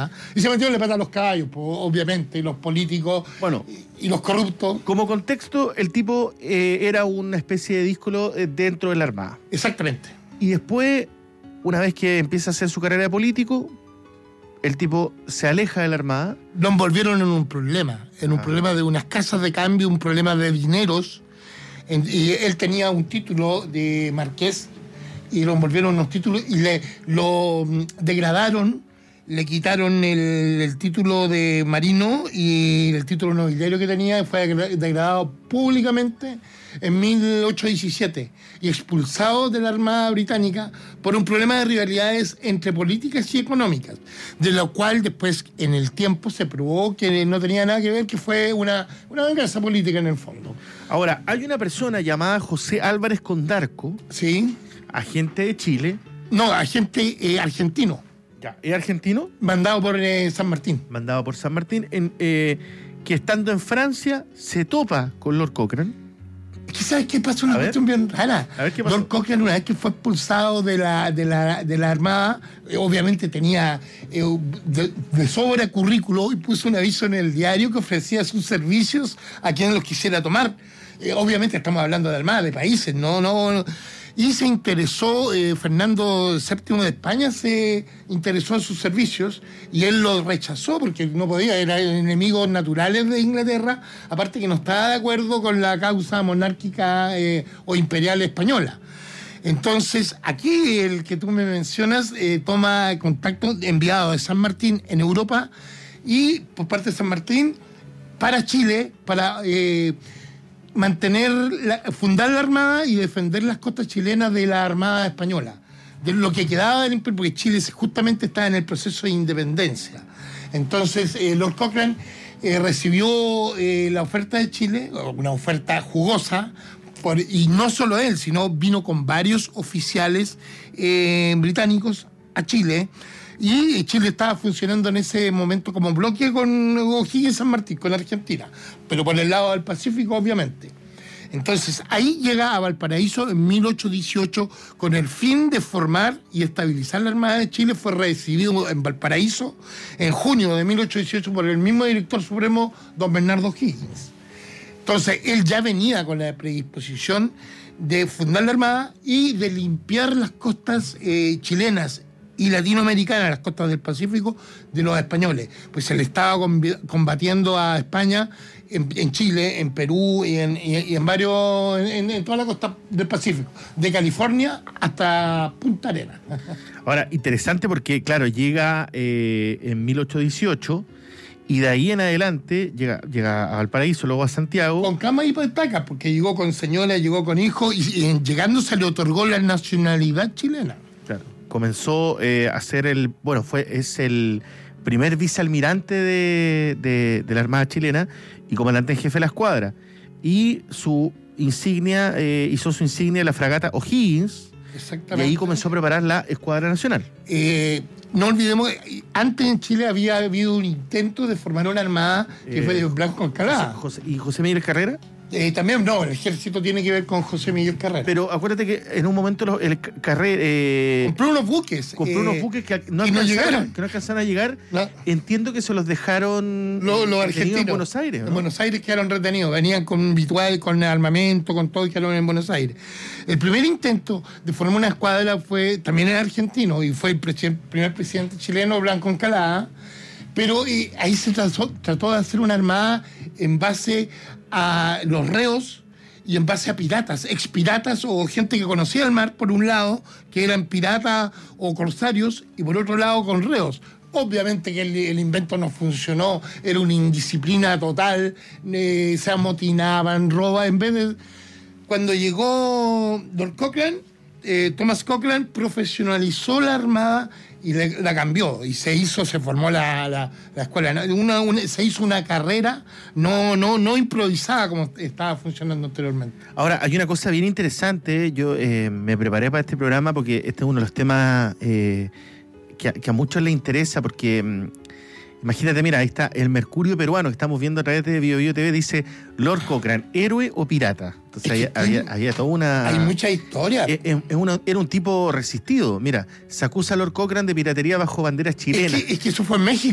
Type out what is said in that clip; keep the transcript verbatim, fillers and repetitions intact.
Armada. Y se metieron la pata a los caballos, pues, obviamente, y los políticos bueno, y, y los corruptos. Como contexto, el tipo eh, era una especie de díscolo eh, dentro de la Armada. Exactamente. Y después, una vez que empieza a hacer su carrera de político, el tipo se aleja de la Armada. Lo envolvieron en un problema, en un ah. problema de unas casas de cambio, un problema de dineros. En, y él tenía un título de marqués y lo envolvieron en unos títulos y le lo degradaron, le quitaron el, el título de marino y el título nobiliario que tenía, fue degradado públicamente en mil ochocientos diecisiete y expulsado de la Armada Británica por un problema de rivalidades entre políticas y económicas, de lo cual después en el tiempo se probó que no tenía nada que ver, que fue una, una venganza política en el fondo. Ahora, hay una persona llamada José Álvarez Condarco, sí, agente de Chile. No, agente eh, argentino. Ya, ¿es argentino? Mandado por eh, San Martín. Mandado por San Martín, en, eh, que estando en Francia se topa con Lord Cochrane. ¿Sabes qué pasó? Una cuestión bien rara. A ver, ¿qué pasó? Lord Cochrane, una vez que fue expulsado de la, de la, de la Armada, eh, obviamente tenía eh, de, de sobra currículo y puso un aviso en el diario que ofrecía sus servicios a quien los quisiera tomar. Eh, obviamente estamos hablando de Armada, de países, no, no, no. Y se interesó, eh, Fernando séptimo de España se interesó en sus servicios y él lo rechazó porque no podía, eran enemigos naturales de Inglaterra, aparte que no estaba de acuerdo con la causa monárquica eh, o imperial española. Entonces, aquí el que tú me mencionas eh, toma contacto enviado de San Martín en Europa y por parte de San Martín para Chile, para... Eh, mantener, la, fundar la Armada y defender las costas chilenas de la Armada española, de lo que quedaba del imperio, porque Chile justamente estaba en el proceso de independencia. Entonces, eh, Lord Cochrane eh, recibió eh, la oferta de Chile, una oferta jugosa, por, y no solo él, sino vino con varios oficiales eh, británicos a Chile, y Chile estaba funcionando en ese momento como bloque con O'Higgins y San Martín, con Argentina, pero por el lado del Pacífico, obviamente. Entonces, ahí llega a Valparaíso en mil ochocientos dieciocho con el fin de formar y estabilizar la Armada de Chile. Fue recibido en Valparaíso en junio de mil ochocientos dieciocho por el mismo director supremo, don Bernardo O'Higgins. Entonces, él ya venía con la predisposición de fundar la Armada y de limpiar las costas eh, chilenas y latinoamericanas, las costas del Pacífico, de los españoles. Pues se le estaba combatiendo a España en, en Chile, en Perú y en, y, y en varios, en, en toda la costa del Pacífico, de California hasta Punta Arenas. Ahora, interesante porque, claro, llega eh, en mil ochocientos dieciocho y de ahí en adelante llega, llega a Valparaíso, luego a Santiago. Con cama y patacas, porque llegó con señora, llegó con hijos, y, y llegando se le otorgó la nacionalidad chilena. Claro. Comenzó eh, a ser el, bueno, fue es el primer vicealmirante de, de, de la Armada chilena y comandante en jefe de la escuadra. Y su insignia, eh, hizo su insignia la fragata O'Higgins. Exactamente. Y ahí comenzó a preparar la Escuadra Nacional. Eh, no olvidemos, antes en Chile había habido un intento de formar una armada que eh, fue de Blanco Encalada. José, ¿Y José Miguel Carrera? Eh, también, no, el ejército tiene que ver con José Miguel Carrera. Pero acuérdate que en un momento el Carrera... Eh, compró unos buques. Compró eh, unos buques que no, no llegaron. Que no alcanzaron a llegar. No. Entiendo que se los dejaron los, los argentinos en Buenos Aires, ¿no? En Buenos Aires quedaron retenidos. Venían con habitual, con armamento, con todo, y quedaron en Buenos Aires. El primer intento de formar una escuadra fue, también era argentino, y fue el presidente, primer presidente chileno, Blanco Encalada. Pero eh, ahí se trató, trató de hacer una armada en base a los reos y en base a piratas, expiratas o gente que conocía el mar, por un lado, que eran piratas o corsarios, y por otro lado con reos. Obviamente que el, el invento no funcionó, era una indisciplina total, eh, se amotinaban, robaban. En vez de... Cuando llegó Lord Cochrane, eh, Thomas Cochrane profesionalizó la armada y le, la cambió, y se hizo, se formó la, la, la escuela, una, una, se hizo una carrera no, no, no improvisada como estaba funcionando anteriormente. Ahora, hay una cosa bien interesante, yo eh, me preparé para este programa porque este es uno de los temas eh, que, a, que a muchos les interesa, porque mm, imagínate, mira, ahí está el mercurio peruano que estamos viendo a través de Bio Bio T V, dice Lord Cochrane, ¿héroe o pirata? Entonces había, había, había toda una... Hay mucha historia. Es, es una, era un tipo resistido. Mira, se acusa a Lord Cochrane de piratería bajo banderas chilenas. Es que, es que eso fue en México.